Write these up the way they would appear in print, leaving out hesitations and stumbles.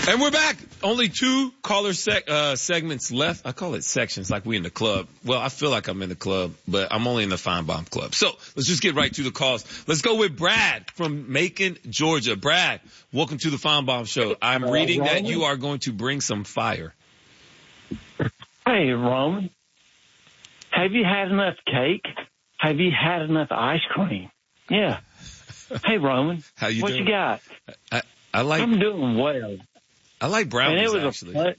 And we're back. Only two caller segments left. I call it sections like we in the club. Well, I feel like I'm in the club, but I'm only in the Feinbaum Club. So let's just get right to the calls. Let's go with Brad from Macon, Georgia. Brad, welcome to the Feinbaum Show. I'm reading that you are going to bring some fire. Hey, Roman. Have you had enough cake? Have you had enough ice cream? Yeah. Hey, Roman. How you doing? What you got? I'm doing well. I like brownies, actually. It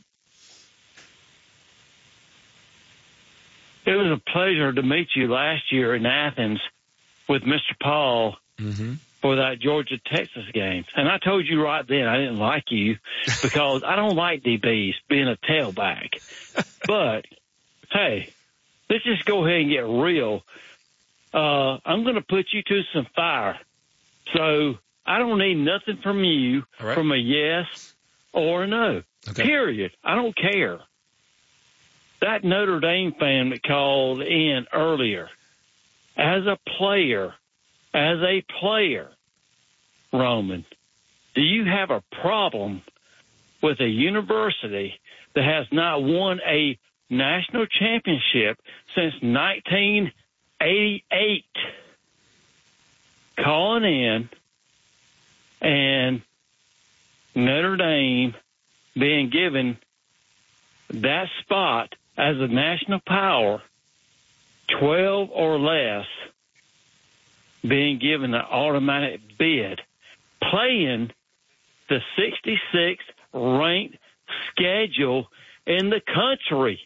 was a pleasure to meet you last year in Athens with Mr. Paul for that Georgia-Texas game. And I told you right then I didn't like you because I don't like DBs being a tailback. But, hey, let's just go ahead and get real. I'm going to put you to some fire. So I don't need nothing from you from a yes or a no. Okay. Period. I don't care. That Notre Dame fan that called in earlier, as a player, Roman, do you have a problem with a university that has not won a national championship since 1988 calling in and Notre Dame being given that spot as a national power, 12 or less, being given an automatic bid, playing the 66th ranked schedule in the country.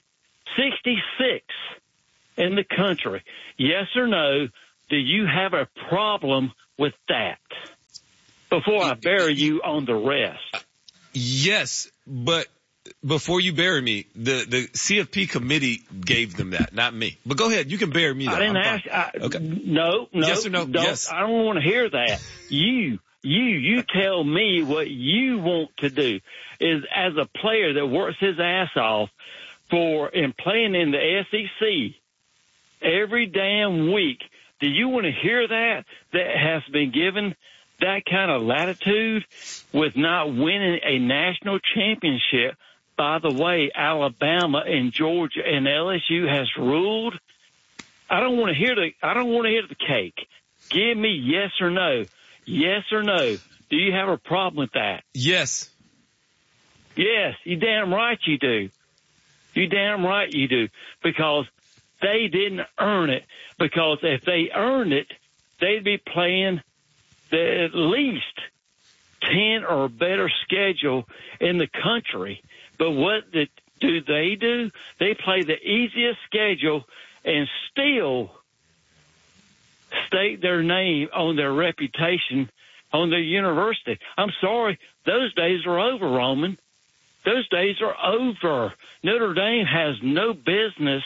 66 in the country. Yes or no, do you have a problem with that? Before I bury you on the rest. Yes, but before you bury me, the CFP committee gave them that, not me. But go ahead. You can bury me, though. I didn't ask. Okay. No. Yes or no? Yes. I don't want to hear that. You tell me what you want to do. Is as a player that works his ass off in playing in the SEC every damn week, do you want to hear that has been given that kind of latitude with not winning a national championship? By the way, Alabama and Georgia and LSU has ruled. I don't want to hear the cake. Give me yes or no. Yes or no. Do you have a problem with that? Yes. Yes, you damn right you do. You damn right you do. Because they didn't earn it. Because if they earned it, they'd be playing the at least 10 or better schedule in the country. But what do? They play the easiest schedule and still state their name on their reputation on their university. I'm sorry, those days are over, Roman. Those days are over. Notre Dame has no business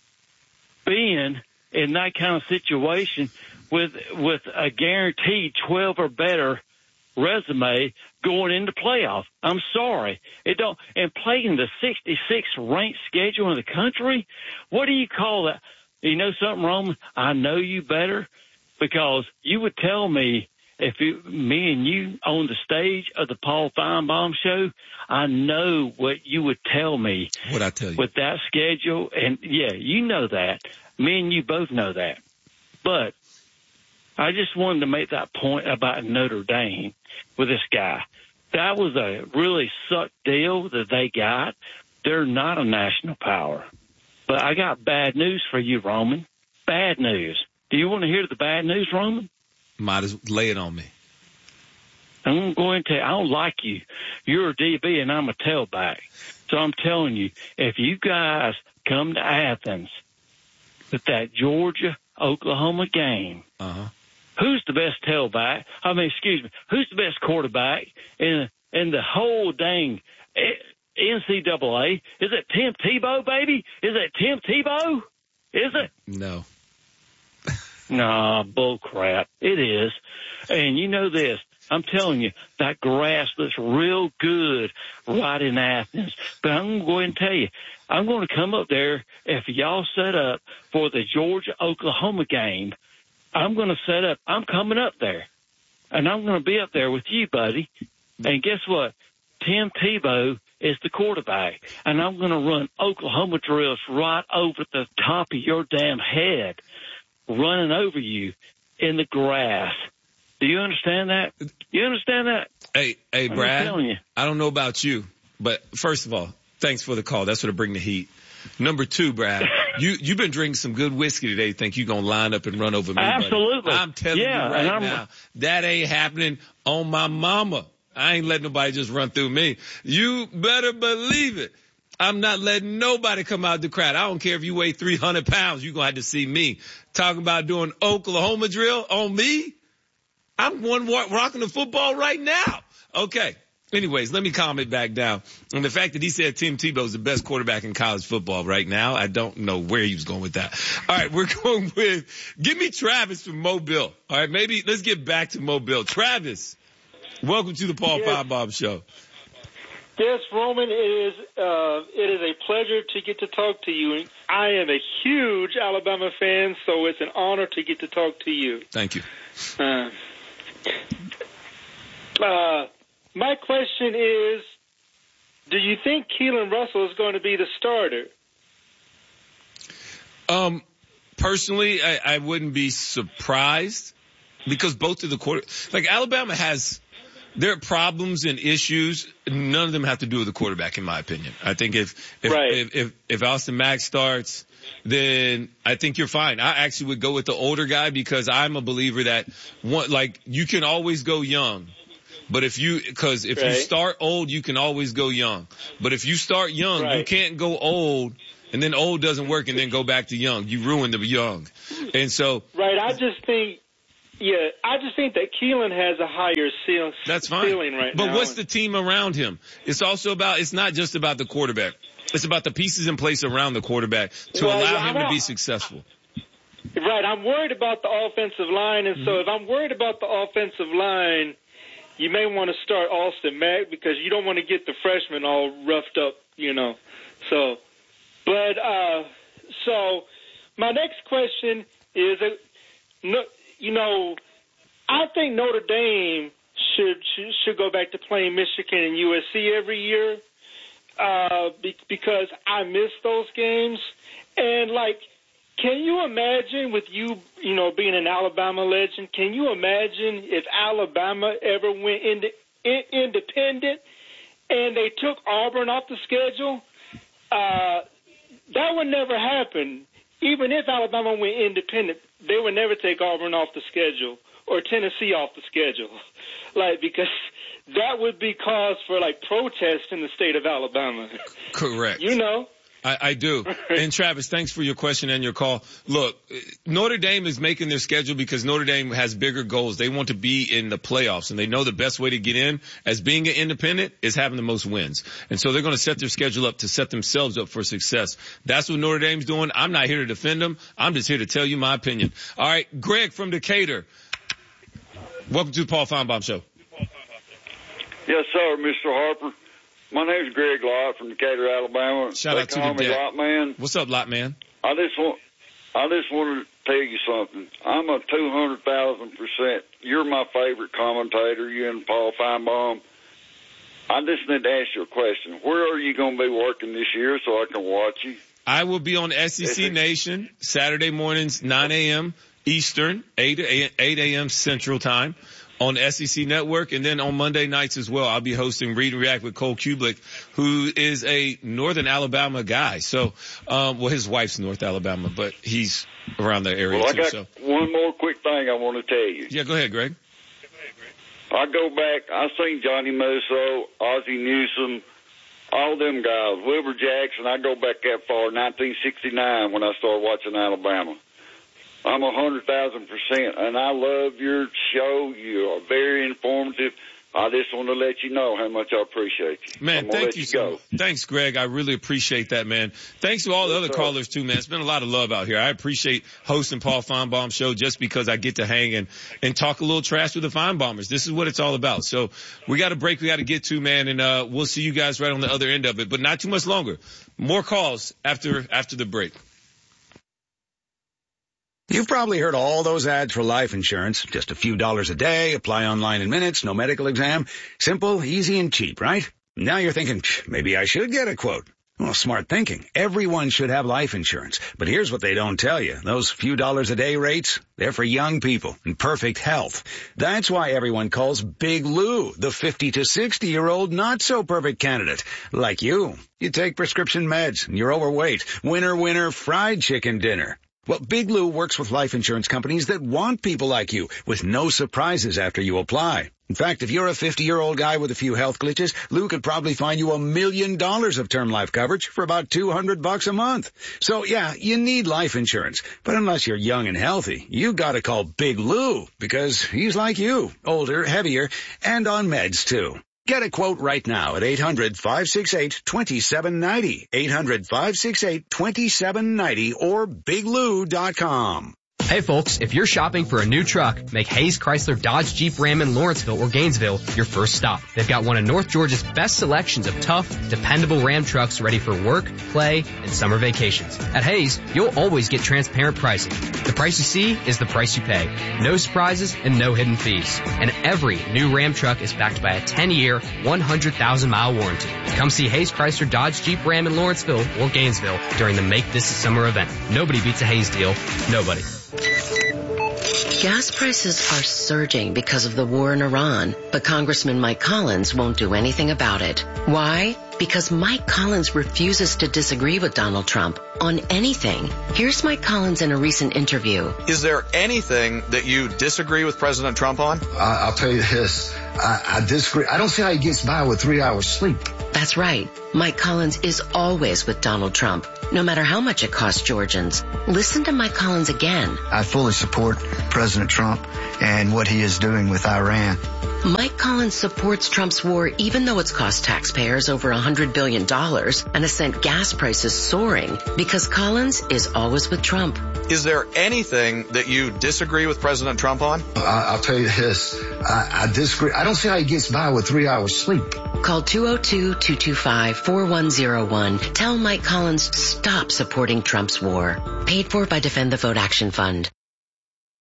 being in that kind of situation with a guaranteed 12 or better resume going into playoffs. I'm sorry. And playing the 66th ranked schedule in the country, what do you call that? You know something, Roman? I know you better because you would tell me if me and you on the stage of the Paul Feinbaum show, I know what you would tell me. What'd I tell you? With that schedule. And yeah, you know that. Me and you both know that. But I just wanted to make that point about Notre Dame with this guy. That was a really suck deal that they got. They're not a national power. But I got bad news for you, Roman. Bad news. Do you want to hear the bad news, Roman? Might as well lay it on me. I'm going to. I don't like you. You're a DB and I'm a tailback. So I'm telling you, if you guys come to Athens with that Georgia-Oklahoma game, who's the best tailback? Who's the best quarterback in the whole dang NCAA? Is it Tim Tebow, baby? Is it Tim Tebow? Is it? No. Nah, bull crap. It is. And you know this. I'm telling you, that grass looks real good right in Athens. But I'm going to go ahead and tell you, I'm going to come up there if y'all set up for the Georgia-Oklahoma game. I'm going to set up. I'm coming up there. And I'm going to be up there with you, buddy. And guess what? Tim Tebow is the quarterback, and I'm going to run Oklahoma drills right over the top of your damn head, running over you in the grass. Do you understand that? You understand that? Hey, Brad, I'm telling you. I don't know about you, but first of all, thanks for the call. That's what bring the heat. Number two, Brad, you've been drinking some good whiskey today. Think you're going to line up and run over me, Absolutely. buddy. I'm telling you right now, that ain't happening on my mama. I ain't letting nobody just run through me. You better believe it. I'm not letting nobody come out the crowd. I don't care if you weigh 300 pounds. You're going to have to see me talking about doing Oklahoma drill on me. I'm one rocking the football right now. Okay. Anyways, let me calm it back down. And the fact that he said Tim Tebow is the best quarterback in college football right now, I don't know where he was going with that. All right, we're going with, give me Travis from Mobile. All right, maybe let's get back to Mobile. Travis, welcome to the Paul Feinbaum Show. Yes, Roman, it is a pleasure to get to talk to you. I am a huge Alabama fan, so it's an honor to get to talk to you. Thank you. My question is, do you think Keelan Russell is going to be the starter? Personally, I wouldn't be surprised because both of the like Alabama has their problems and issues. None of them have to do with the quarterback, in my opinion. I think if Austin Mack starts, then I think you're fine. I actually would go with the older guy because I'm a believer that you can always go young. But if you start old, you can always go young. But if you start young, you can't go old and then old doesn't work and then go back to young. You ruin the young. And so. Right. I just think that Keelan has a higher ceiling right now. But what's the team around him? It's not just about the quarterback. It's about the pieces in place around the quarterback to allow him to be successful. Right. I'm worried about the offensive line. And so if I'm worried about the offensive line, you may want to start Austin Mack because you don't want to get the freshman all roughed up, So my next question is, I think Notre Dame should go back to playing Michigan and USC every year because I miss those games. And, can you imagine with you, being an Alabama legend, can you imagine if Alabama ever went independent and they took Auburn off the schedule? That would never happen. Even if Alabama went independent, they would never take Auburn off the schedule or Tennessee off the schedule. Because that would be cause for, protest in the state of Alabama. Correct. I do. And Travis, thanks for your question and your call. Look, Notre Dame is making their schedule because Notre Dame has bigger goals. They want to be in the playoffs, and they know the best way to get in as being an independent is having the most wins. And so they're going to set their schedule up to set themselves up for success. That's what Notre Dame's doing. I'm not here to defend them. I'm just here to tell you my opinion. All right, Greg from Decatur. Welcome to the Paul Feinbaum Show. Yes, sir, Mr. Harper. My name's Greg Lott from Decatur, Alabama. Shout out to the They call me Lot Man. What's up, Lot Man? I just wanted to tell you something. I'm a 200,000%. You're my favorite commentator, you and Paul Feinbaum. I just need to ask you a question. Where are you going to be working this year so I can watch you? I will be on SEC Nation Saturday mornings, 9 a.m. Eastern, 8 a.m. Central Time on SEC Network, and then on Monday nights as well, I'll be hosting Read and React with Cole Kublik, who is a Northern Alabama guy. So, his wife's North Alabama, but he's around the area too. I got one more quick thing I want to tell you. Yeah, go ahead, Greg. I go back, I seen Johnny Musso, Ozzie Newsome, all them guys, Wilbur Jackson. I go back that far, 1969 when I started watching Alabama. I'm 100,000%, and I love your show. You are very informative. I just want to let you know how much I appreciate you. Man, thank you so much. Thanks, Greg. I really appreciate that, man. Thanks to all the other callers, too, man. It's been a lot of love out here. I appreciate hosting Paul Feinbaum Show just because I get to hang and talk a little trash with the Feinbaumers. This is what it's all about. So we got a break we got to get to, man, and we'll see you guys right on the other end of it, but not too much longer. More calls after the break. You've probably heard all those ads for life insurance. Just a few dollars a day, apply online in minutes, no medical exam. Simple, easy, and cheap, right? Now you're thinking, maybe I should get a quote. Well, smart thinking. Everyone should have life insurance. But here's what they don't tell you. Those few dollars a day rates, they're for young people in perfect health. That's why everyone calls Big Lou the 50 to 60-year-old not-so-perfect candidate. Like you. You take prescription meds, and you're overweight. Winner, winner, fried chicken dinner. Well, Big Lou works with life insurance companies that want people like you, with no surprises after you apply. In fact, if you're a 50-year-old guy with a few health glitches, Lou could probably find you $1 million of term life coverage for about $200 a month. So yeah, you need life insurance. But unless you're young and healthy, you gotta call Big Lou, because he's like you, older, heavier, and on meds too. Get a quote right now at 800-568-2790, 800-568-2790, or biglou.com. Hey folks, if you're shopping for a new truck, make Hayes Chrysler Dodge Jeep Ram in Lawrenceville or Gainesville your first stop. They've got one of North Georgia's best selections of tough, dependable Ram trucks ready for work, play, and summer vacations. At Hayes, you'll always get transparent pricing. The price you see is the price you pay. No surprises and no hidden fees. And every new Ram truck is backed by a 10-year, 100,000-mile warranty. Come see Hayes Chrysler Dodge Jeep Ram in Lawrenceville or Gainesville during the Make This a Summer event. Nobody beats a Hayes deal. Nobody. Gas prices are surging because of the war in Iran, but Congressman Mike Collins won't do anything about it. Why? Because Mike Collins refuses to disagree with Donald Trump on anything. Here's Mike Collins in a recent interview. Is there anything that you disagree with President Trump on? I'll tell you this. I disagree. I don't see how he gets by with 3 hours sleep. That's right. Mike Collins is always with Donald Trump, no matter how much it costs Georgians. Listen to Mike Collins again. I fully support President Trump and what he is doing with Iran. Mike Collins supports Trump's war even though it's cost taxpayers over $100 billion and has sent gas prices soaring, because Collins is always with Trump. Is there anything that you disagree with President Trump on? I'll tell you this. I disagree. I don't see how he gets by with 3 hours sleep. Call 202-225-4101. Tell Mike Collins to stop supporting Trump's war. Paid for by Defend the Vote Action Fund.